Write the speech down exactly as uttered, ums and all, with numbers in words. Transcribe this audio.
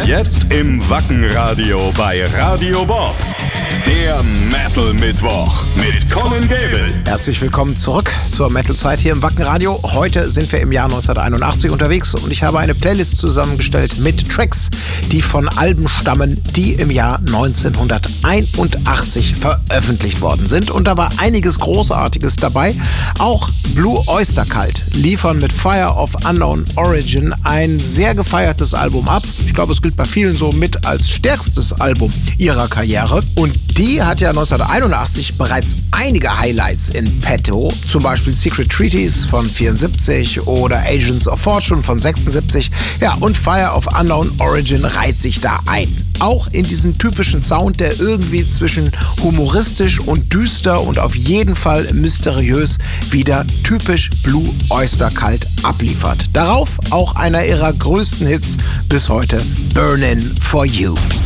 Jetzt im Wacken-Radio bei Radio Bob. Der Metal-Mittwoch mit Colin Gable. Herzlich willkommen zurück zur Metal-Zeit hier im Wacken-Radio. Heute sind wir im Jahr neunzehnhunderteinundachtzig unterwegs und ich habe eine Playlist zusammengestellt mit Tracks, die von Alben stammen, die im Jahr neunzehnhunderteinundachtzig veröffentlicht worden sind. Und da war einiges Großartiges dabei. Auch Blue Oyster Cult liefern mit Fire of Unknown Origin ein sehr gefeiertes Album ab. Ich glaube, es gilt bei vielen so mit als stärkstes Album ihrer Karriere. Und die hat ja neunzehnhunderteinundachtzig bereits einige Highlights in petto, zum Beispiel Secret Treaties von vierundsiebzig oder Agents of Fortune von sechsundsiebzig. Ja, und Fire of Unknown Origin reiht sich da ein. Auch in diesen typischen Sound, der irgendwie zwischen humoristisch und düster und auf jeden Fall mysteriös wieder typisch Blue Oyster Cult abliefert. Darauf auch einer ihrer größten Hits bis heute, Burnin' for You.